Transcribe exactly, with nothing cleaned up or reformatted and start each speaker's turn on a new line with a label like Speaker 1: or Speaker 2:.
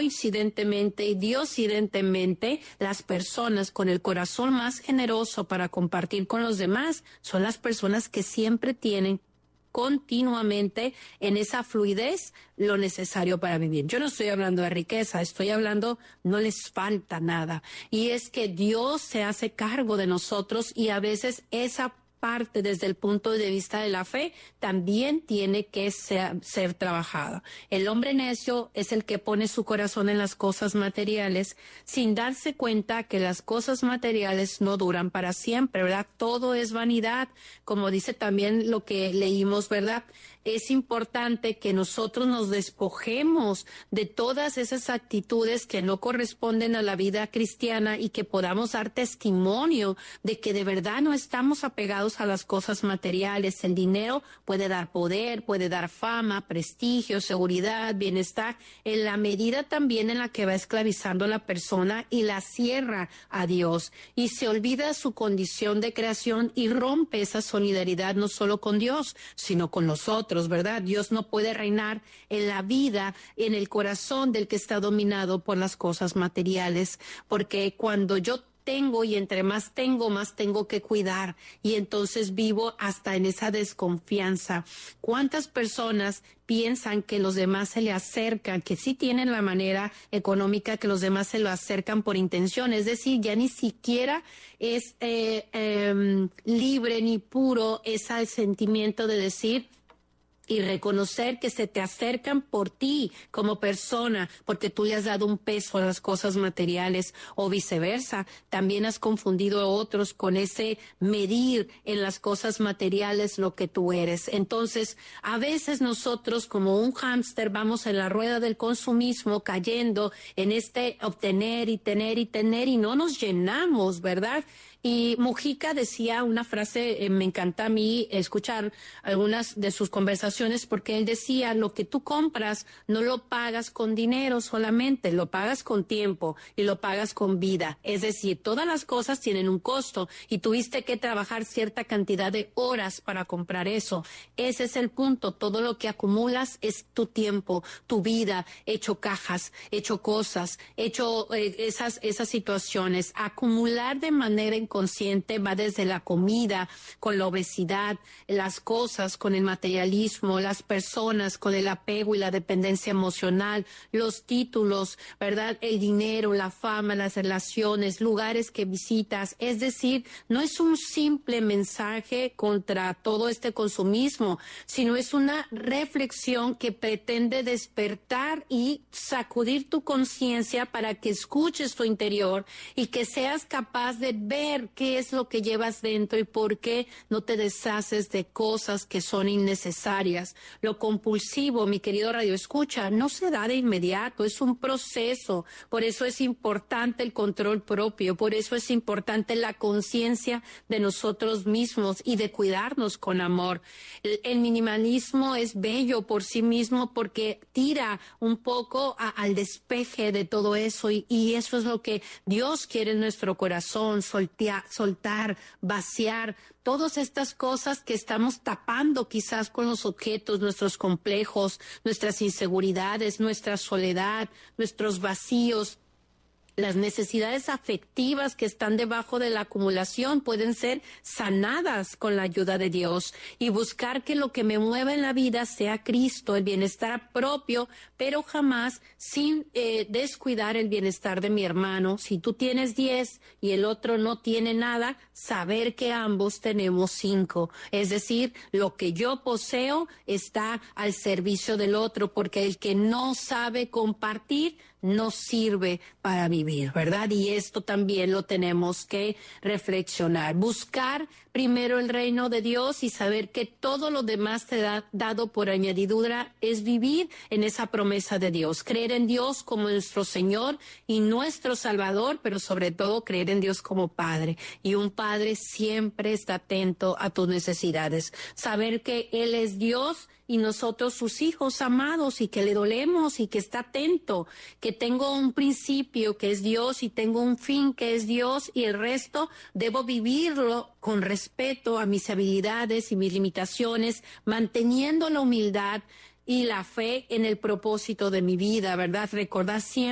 Speaker 1: coincidentemente y diosidentemente, las personas con el corazón más generoso para compartir con los demás son las personas que siempre tienen continuamente en esa fluidez lo necesario para vivir. Yo no estoy hablando de riqueza, estoy hablando no les falta nada. Y es que Dios se hace cargo de nosotros y a veces esa parte desde el punto de vista de la fe también tiene que ser, ser trabajada. El hombre necio es el que pone su corazón en las cosas materiales sin darse cuenta que las cosas materiales no duran para siempre, ¿verdad? Todo es vanidad, como dice también lo que leímos, ¿verdad? Es importante que nosotros nos despojemos de todas esas actitudes que no corresponden a la vida cristiana y que podamos dar testimonio de que de verdad no estamos apegados a las cosas materiales. El dinero puede dar poder, puede dar fama, prestigio, seguridad, bienestar, en la medida también en la que va esclavizando a la persona y la cierra a Dios y se olvida su condición de creación y rompe esa solidaridad no solo con Dios, sino con los otros, ¿verdad? Dios no puede reinar en la vida, en el corazón del que está dominado por las cosas materiales, porque cuando yo tengo y entre más tengo, más tengo que cuidar y entonces vivo hasta en esa desconfianza. ¿Cuántas personas piensan que los demás se le acercan, que sí tienen la manera económica, que los demás se lo acercan por intención? Es decir, ya ni siquiera es eh, eh, libre ni puro ese sentimiento de decir y reconocer que se te acercan por ti como persona, porque tú le has dado un peso a las cosas materiales o viceversa. También has confundido a otros con ese medir en las cosas materiales lo que tú eres. Entonces, a veces nosotros como un hámster vamos en la rueda del consumismo cayendo en este obtener y tener y tener y no nos llenamos, ¿verdad? Y Mujica decía una frase, eh, me encanta a mí escuchar algunas de sus conversaciones porque él decía, lo que tú compras no lo pagas con dinero solamente, lo pagas con tiempo y lo pagas con vida. Es decir, todas las cosas tienen un costo y tuviste que trabajar cierta cantidad de horas para comprar eso. Ese es el punto, todo lo que acumulas es tu tiempo, tu vida, hecho cajas, hecho cosas, hecho eh, esas, esas situaciones. Acumular de manera consciente va desde la comida, con la obesidad, las cosas, con el materialismo, las personas, con el apego y la dependencia emocional, los títulos, ¿verdad? El dinero, la fama, las relaciones, lugares que visitas. Es decir, no es un simple mensaje contra todo este consumismo, sino es una reflexión que pretende despertar y sacudir tu conciencia para que escuches tu interior y que seas capaz de ver qué es lo que llevas dentro y por qué no te deshaces de cosas que son innecesarias. Lo compulsivo, mi querido Radio Escucha, no se da de inmediato, es un proceso. Por eso es importante el control propio, por eso es importante la conciencia de nosotros mismos y de cuidarnos con amor. El, el minimalismo es bello por sí mismo porque tira un poco a, al despeje de todo eso y, y eso es lo que Dios quiere en nuestro corazón, soltear soltar, vaciar, todas estas cosas que estamos tapando quizás con los objetos, nuestros complejos, nuestras inseguridades, nuestra soledad, nuestros vacíos. Las necesidades afectivas que están debajo de la acumulación pueden ser sanadas con la ayuda de Dios y buscar que lo que me mueva en la vida sea Cristo, el bienestar propio, pero jamás sin eh, descuidar el bienestar de mi hermano. Si tú tienes diez y el otro no tiene nada, saber que ambos tenemos cinco. Es decir, lo que yo poseo está al servicio del otro, porque el que no sabe compartir no sirve para vivir, ¿verdad? Y esto también lo tenemos que reflexionar. Buscar primero el reino de Dios y saber que todo lo demás te da dado por añadidura es vivir en esa promesa de Dios. Creer en Dios como nuestro Señor y nuestro Salvador, pero sobre todo creer en Dios como Padre. Y un Padre siempre está atento a tus necesidades. Saber que Él es Dios y nosotros sus hijos amados y que le dolemos y que está atento, que tengo un principio que es Dios y tengo un fin que es Dios y el resto debo vivirlo con respeto a mis habilidades y mis limitaciones, manteniendo la humildad y la fe en el propósito de mi vida, ¿verdad? Recordar siempre